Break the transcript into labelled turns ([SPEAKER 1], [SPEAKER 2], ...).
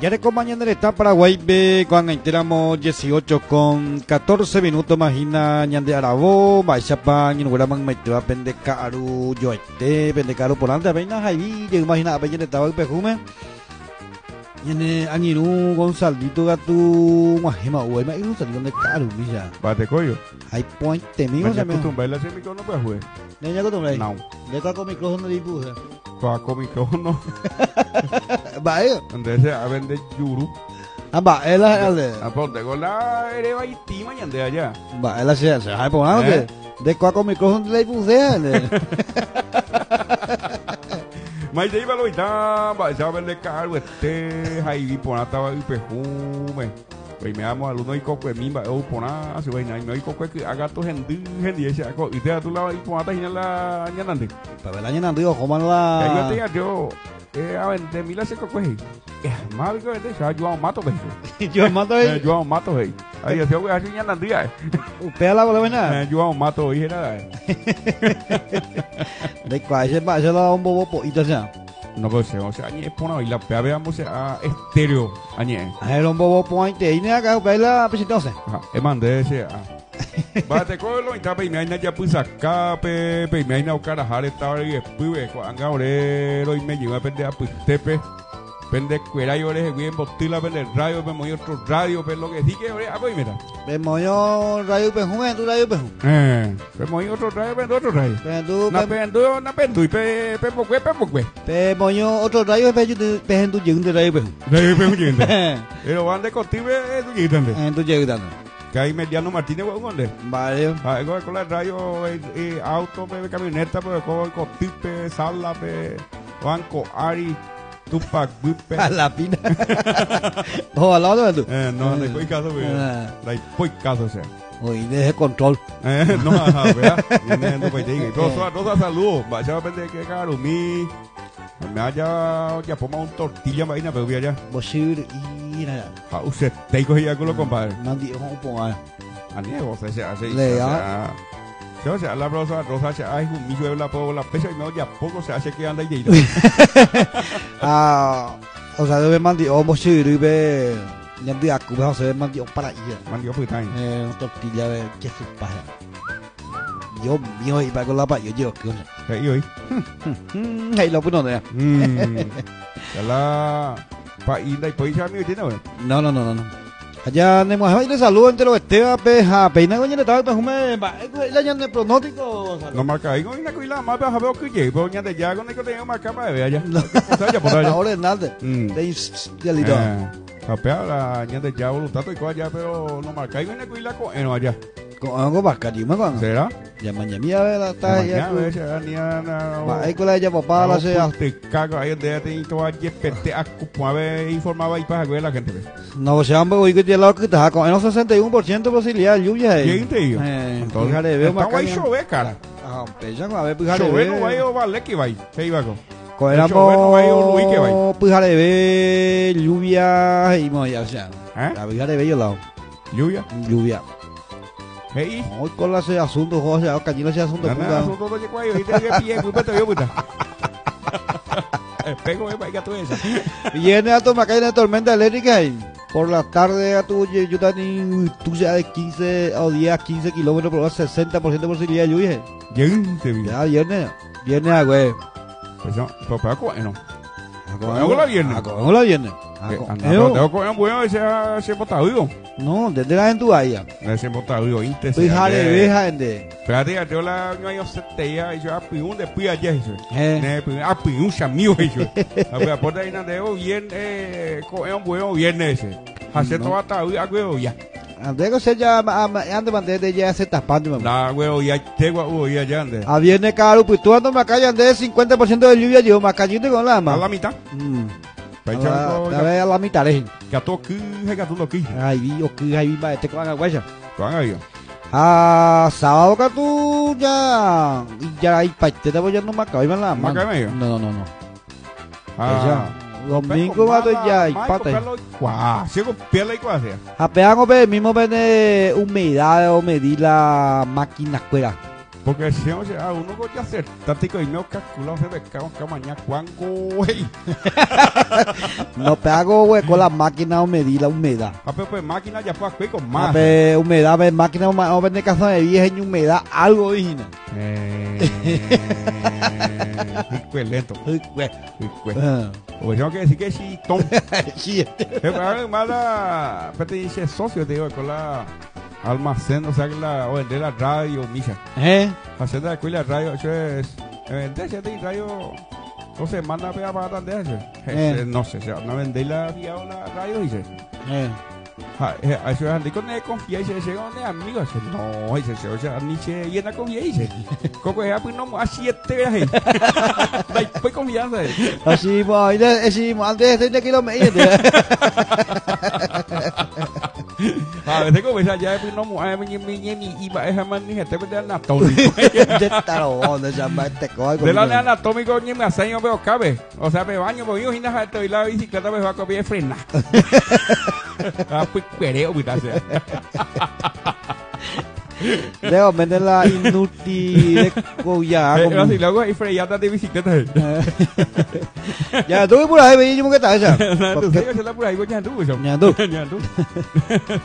[SPEAKER 1] Ya de compañía del Estado Paraguay, ve cuando enteramos 18 con 14 minutos, imagina, ñande arabo, baixa ni no man metió a pendecaru, yo pendecaru por antes, apenas ahí, yo imagina, apenas estaba el perfume. Ñande, añiru, Gonzaldito, gato, guajema, güey, me iba a salir de caro, mira.
[SPEAKER 2] Bate coyo.
[SPEAKER 1] Hay point, te migo,
[SPEAKER 2] ya me acostumbré a hacer micrófono para jugar.
[SPEAKER 1] ¿Ya me acostumbré?
[SPEAKER 2] No.
[SPEAKER 1] ¿Ya está con micrófono de dibujo?
[SPEAKER 2] Con micrófono.
[SPEAKER 1] Vaya.
[SPEAKER 2] Donde se a vender yuru.
[SPEAKER 1] Va, ela
[SPEAKER 2] a ponte con la ere Haití mañana de allá.
[SPEAKER 1] Va, ela se hay por nada de cuaco micrófono de bucea.
[SPEAKER 2] Mas aí vai loitar, vai já vender caro este, aí por nada tava perfume. Vậy mẹ mà luôn nói có quyền mình bảo ô por nada sự vậy này nói có quyền cái agato hendi ese có idea tu la por nada hina la ñanandi.
[SPEAKER 1] Para la ñanandi o como la.
[SPEAKER 2] Que yo tenía yo a vender mil se coque. Mal que vende ya João Mato bem.
[SPEAKER 1] João Mato aí.
[SPEAKER 2] João Mato aí. Aí eu vou achar ñanandi aí.
[SPEAKER 1] O pé lá bola vena.
[SPEAKER 2] João Mato aí era.
[SPEAKER 1] De qual se va lá un bobo po itaja.
[SPEAKER 2] No puede ser, o sea, añe por ahí la pea veamos a estéreo añe.
[SPEAKER 1] Era un bobo point y ne acá baila pues entonces.
[SPEAKER 2] Ajá, mandé ese. Bate con lo intapa y me hay ya pues acá pe me hay na cara jare estaba y después cuando orero y me lleva a perder a pues tepe. Pende cuera y ore bien botila pende radio me moy otro radio pe lo que sí que ore pues mira.
[SPEAKER 1] Me moyo radio pe jume tu radio pe.
[SPEAKER 2] Me moy otro radio pende otro radio. Na pendu y pe pokue.
[SPEAKER 1] Pe moyo otro radio pe hendu jing de radio pe.
[SPEAKER 2] Radio pe jing. Pero van de cotive tu jing tande.
[SPEAKER 1] Tu jing tande.
[SPEAKER 2] Que hay Mediano Martínez ¿dónde?
[SPEAKER 1] Vale.
[SPEAKER 2] Con la radio auto pe camioneta pe con cotipe sala pe banco Ari Tupac Bupe.
[SPEAKER 1] A la pina. Oh, al lado de tú.
[SPEAKER 2] No, no hay caso, güey. No hay caso, o sea.
[SPEAKER 1] Oye, deje control.
[SPEAKER 2] No, vea. No puede ir. Todos saludos. Vaya a vender que caro. Me haya ya ponga un tortilla vaina, pero voy allá.
[SPEAKER 1] Bosir y nada.
[SPEAKER 2] Usted te digo ya con lo compadre.
[SPEAKER 1] Mandi, ¿cómo ponga?
[SPEAKER 2] Aniego, se hace.
[SPEAKER 1] Lea.
[SPEAKER 2] O sea, la rosa se hay un millo de la pesa y no ya poco se hace que anda y ya.
[SPEAKER 1] O sea, debe mandi o bosir y ve ñandi aku va se mandi o para ir.
[SPEAKER 2] Mandi o putain.
[SPEAKER 1] Tortilla de que su paja. Yo mío y para con la pa yo que.
[SPEAKER 2] Hey,
[SPEAKER 1] Hay lo puno de.
[SPEAKER 2] La pa inda y pues ya mío tiene.
[SPEAKER 1] No. Allá tenemos ahí le saludo entre los Esteban Peja, peina coño estaba perfume, la ñande pronóstico.
[SPEAKER 2] No marca ahí con una cuila más baja veo que llevo ñande ya con el que tengo marca para ver allá.
[SPEAKER 1] Ahora Hernández. De lito.
[SPEAKER 2] Capea la ñande ya voluntad y cosa allá, pero no marca ahí con una cuila con allá.
[SPEAKER 1] Con algo bacalima con.
[SPEAKER 2] ¿Será?
[SPEAKER 1] Ya mañana la está
[SPEAKER 2] allá. Ya
[SPEAKER 1] ahí con la ella papá la sea.
[SPEAKER 2] Te cago ahí de ti todo allí pete a cupo a ver informaba y para ver la gente.
[SPEAKER 1] No se han hoy que tiene la que está con el 61% posibilidad de lluvia ahí.
[SPEAKER 2] ¿Quién te dijo?
[SPEAKER 1] Entonces veo más
[SPEAKER 2] que llover cara.
[SPEAKER 1] Ah, pesa con a ver pues
[SPEAKER 2] llover no vaya vale que va. Se iba con.
[SPEAKER 1] Cogeramos pues de ver lluvia y moya, o sea. La vida de bello lado.
[SPEAKER 2] Lluvia. Hey.
[SPEAKER 1] Hoy con la ese asunto, José, cañino ese asunto.
[SPEAKER 2] No, asunto de cuello, y te pie, muy te veo puta. Pego me pega todo eso.
[SPEAKER 1] Viene a tomar caída de tormenta eléctrica y por la tarde a tu yo también tú sea de 15 o 10 15 kilómetros por hora, 60% de posibilidad de lluvia. Ya viene a güey.
[SPEAKER 2] Pues no, pero bueno.
[SPEAKER 1] Cogemos la viernes.
[SPEAKER 2] Tengo que un bueno ese botado.
[SPEAKER 1] No, desde la gente ahí.
[SPEAKER 2] Ese botado intenso.
[SPEAKER 1] Fíjate, gente.
[SPEAKER 2] Espérate, yo la no hay settea y yo apiun después allá eso. Apiun chamio eso. A ver, por ahí nada de bien un bueno viernes ese. Hacer todo hasta hoy a huevo ya.
[SPEAKER 1] Ande que se ya ande mantente ya se tapando.
[SPEAKER 2] La huevo ya tengo ya ya ande.
[SPEAKER 1] A viernes caro, pues tú ando Macaya ande 50% de lluvia yo Macayito con la
[SPEAKER 2] a la mitad.
[SPEAKER 1] A ver a la mitad le.
[SPEAKER 2] Que to que tú lo que.
[SPEAKER 1] Ay, vi que ahí va este con agua ya.
[SPEAKER 2] Con ahí.
[SPEAKER 1] Sábado que tú ya ahí pa te voy a no Macay va la mano. No. Domingo va ya y pata.
[SPEAKER 2] Sigo piel y cuase.
[SPEAKER 1] Apean o mismo vende humedad o medir la máquina escuela.
[SPEAKER 2] Porque si no, a uno ya hacer tático y me calculado se ve que mañana cuánto, güey.
[SPEAKER 1] No pego, güey, con la máquina o medir la humedad.
[SPEAKER 2] Pues máquina ya fue aquí con más.
[SPEAKER 1] Humedad, máquina o vende casa de vieja y humedad, algo original.
[SPEAKER 2] Pues lento. Pues tengo que decir que sí, Tom.
[SPEAKER 1] Sí.
[SPEAKER 2] Además, te dice socio, te digo, con la almacén, o sea, que la vender la radio, mija. Hacer de aquí la radio, eso es. Vender, si te radio, 2 semanas para atender eso. No sé, no vender la radio, dice. Eso es andar con confianza, y se llega donde amigos. No, dice, o sea, ni se llena confianza, dice. Como es, pues no, así 7 viajes. Después confianza.
[SPEAKER 1] Así, antes de 30 kilómetros.
[SPEAKER 2] A veces como esa ya pues no y va esa manija te de anatómico. De la anatómico ni me hace yo veo cabe. O sea, me baño porque yo y nada estoy la bicicleta me va a copiar frena. Ah, pues pereo puta sea.
[SPEAKER 1] Debo vender la inútil ya.
[SPEAKER 2] Si luego hay freyatas de bicicleta.
[SPEAKER 1] Ya tuve por ahí, veía yo que está esa.
[SPEAKER 2] Tú sabes que la por ahí ya tú.